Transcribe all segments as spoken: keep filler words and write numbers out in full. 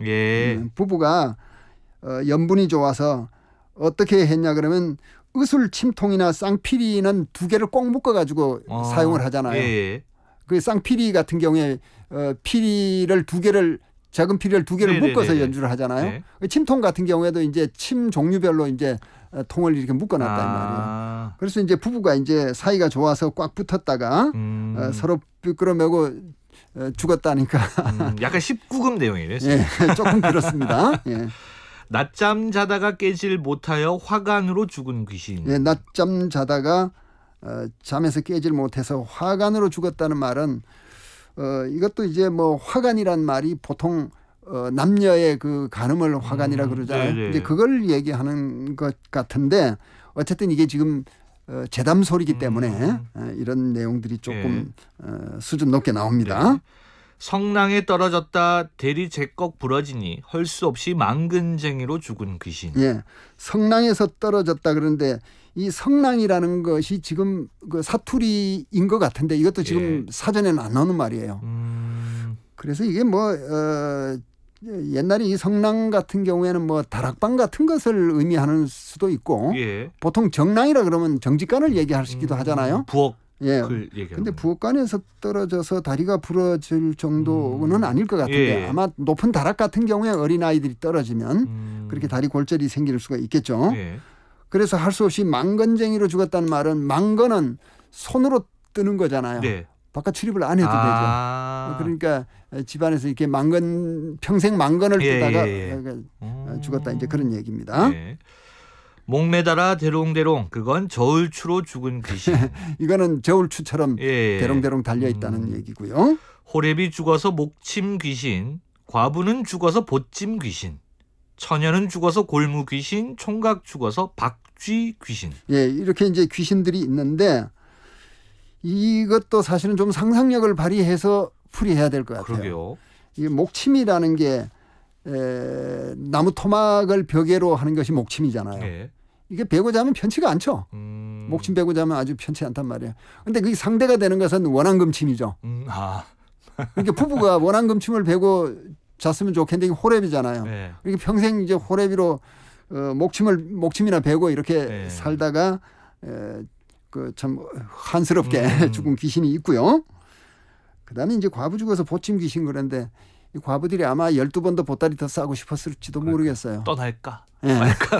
예. 음, 부부가 어, 연분이 좋아서 어떻게 했냐 그러면 의술 침통이나 쌍피리는 두 개를 꼭 묶어가지고 어, 사용을 하잖아요. 예. 그 쌍피리 같은 경우에 어, 피리를 두 개를 작은 피리를 두 개를 네네네네. 묶어서 연주를 하잖아요. 네. 침통 같은 경우에도 이제 침 종류별로 이제 통을 이렇게 묶어놨다 이 말이에요. 아. 그래서 이제 부부가 이제 사이가 좋아서 꽉 붙었다가 음. 어, 서로 삐끄러매고 어, 죽었다니까. 음, 약간 십구 금 내용이네요. 예, 조금 그렇습니다. 예. 낮잠 자다가 깨질 못하여 화관으로 죽은 귀신. 예, 낮잠 자다가 어, 잠에서 깨질 못해서 화관으로 죽었다는 말은 어, 이것도 이제 뭐 화관이란 말이 보통 어, 남녀의 그 간음을 화관이라 그러잖아요. 음, 이제 그걸 얘기하는 것 같은데 어쨌든 이게 지금 어, 재담 소리이기 때문에 음. 어, 이런 내용들이 조금 예. 어, 수준 높게 나옵니다. 네. 성낭에 떨어졌다 대리 제꺽 부러지니 헐 수 없이 망근쟁이로 죽은 귀신. 예, 성낭에서 떨어졌다 그러는데 이 성낭이라는 것이 지금 그 사투리인 것 같은데 이것도 지금 예. 사전에는 안 나오는 말이에요. 음. 그래서 이게 뭐 어, 옛날에 이 성낭 같은 경우에는 뭐 다락방 같은 것을 의미하는 수도 있고 예. 보통 정낭이라 그러면 정직관을 얘기하시기도 음, 하잖아요. 부엌. 예. 그 얘기하는 근데 부엌관에서 떨어져서 다리가 부러질 정도는 음. 아닐 것 같은데 예. 아마 높은 다락 같은 경우에 어린 아이들이 떨어지면 음. 그렇게 다리 골절이 생길 수가 있겠죠. 예. 그래서 할 수 없이 망건쟁이로 죽었다는 말은 망건은 손으로 뜨는 거잖아요. 네. 바깥 출입을 안 해도 아. 되죠. 그러니까 집안에서 이렇게 망건 평생 망건을 예, 뜨다가 예, 예. 어, 죽었다 이제 그런 얘기입니다. 예. 목매달아 대롱대롱 그건 저울추로 죽은 귀신. 이거는 저울추처럼 예. 대롱대롱 달려 있다는 음. 얘기고요. 호랩이 죽어서 목침 귀신, 과부는 죽어서 보찜 귀신, 처녀는 죽어서 골무 귀신, 총각 죽어서 박쥐 귀신. 예, 이렇게 이제 귀신들이 있는데 이것도 사실은 좀 상상력을 발휘해서 풀이해야 될 것 같아요. 그러게요. 이 목침이라는 게 에, 나무 토막을 벽에로 하는 것이 목침이잖아요. 예. 이게 베고 자면 편치가 않죠. 음. 목침 베고 자면 아주 편치 않단 말이에요. 그런데 그게 상대가 되는 것은 원앙금침이죠. 음, 아. 그러니까 부부가 원앙금침을 베고 잤으면 좋겠는데 이게 호랩이잖아요. 예. 이렇게 평생 이제 호랩이로 어, 목침을 목침이나 베고 이렇게 네. 살다가 그 참 한스럽게 음. 죽은 귀신이 있고요. 그다음에 이제 과부 죽어서 보침 귀신 그런데 이 과부들이 아마 열두 번 더 보따리 더 싸고 싶었을지도 모르겠어요. 떠날까? 예.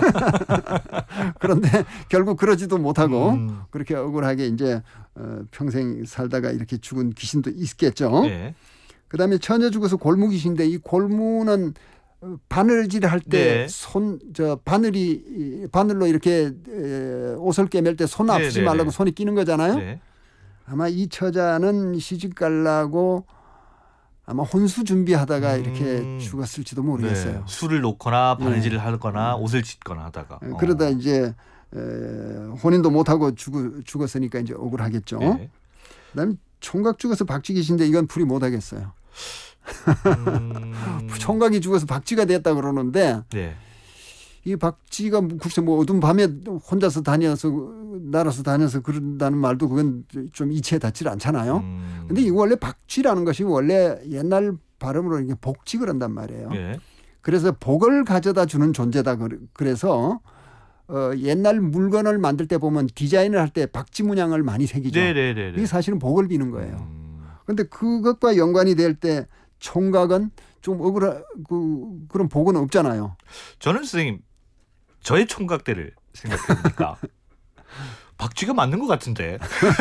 그런데 결국 그러지도 못하고 음. 그렇게 억울하게 이제 어, 평생 살다가 이렇게 죽은 귀신도 있겠죠. 예. 그다음에 처녀 죽어서 골무 귀신인데 이 골무는 바늘질 할 때 네. 손 저 바늘이 바늘로 이렇게 에, 옷을 꿰맬 때 손 아프지 네, 네, 말라고 네. 손이 끼는 거잖아요. 네. 아마 이 처자는 시집 가려고 아마 혼수 준비하다가 음. 이렇게 죽었을지도 모르겠어요. 네. 술을 놓거나 바느질을 하거나 옷을 찢거나 하다가. 에, 어. 그러다 이제 에, 혼인도 못하고 죽, 죽었으니까 이제 억울하겠죠. 네. 그다음에 총각 죽어서 박쥐 계신데 이건 풀이 못하겠어요. 음. 총각이 죽어서 박쥐가 됐다 그러는데 네. 이 박쥐가 글쎄 뭐 어두운 밤에 혼자서 다녀서 날아서 다녀서 그런다는 말도 그건 좀 이치에 닿질 않잖아요. 음. 근데 이 원래 박쥐라는 것이 원래 옛날 발음으로 이게 복쥐 그런단 말이에요. 네. 그래서 복을 가져다 주는 존재다. 그래서 어, 옛날 물건을 만들 때 보면 디자인을 할 때 박쥐 문양을 많이 새기죠. 네네네. 이게 사실은 복을 비는 거예요. 음. 그런데 그것과 연관이 될 때 총각은 좀 억울한 그 그런 복은 없잖아요. 저는 선생님 저의 총각 때를 생각해보니까 박쥐가 맞는 것 같은데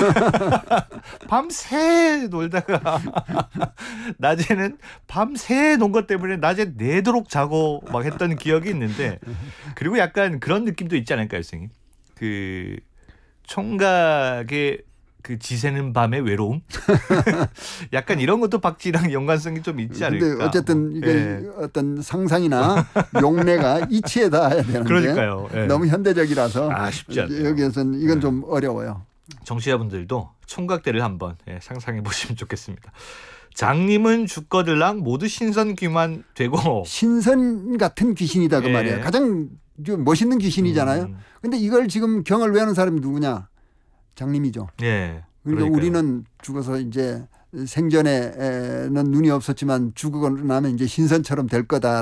밤새 놀다가 낮에는 밤새 논 것 때문에 낮에 내도록 자고 막 했던 기억이 있는데 그리고 약간 그런 느낌도 있지 않을까요, 선생님? 그 총각의 그 지새는 밤의 외로움? 약간 이런 것도 박쥐랑 연관성이 좀 있지 않을까? 근데 어쨌든 이게 예. 어떤 상상이나 용례가 이치에 닿아야 되는데 그러니까요. 예. 너무 현대적이라서 아, 쉽지 않네요. 여기에서는 이건 네. 좀 어려워요. 정치자분들도 총각대를 한번 예, 상상해 보시면 좋겠습니다. 장님은 죽거들랑 모두 신선귀만 되고 신선 같은 귀신이다 그 예. 말이에요. 가장 좀 멋있는 귀신이잖아요. 음. 근데 이걸 지금 경을 외우는 사람이 누구냐? 장님이죠. 예. 그러니까 그러니까요. 우리는 죽어서 이제 생전에는 눈이 없었지만 죽고 나면 이제 신선처럼 될 거다.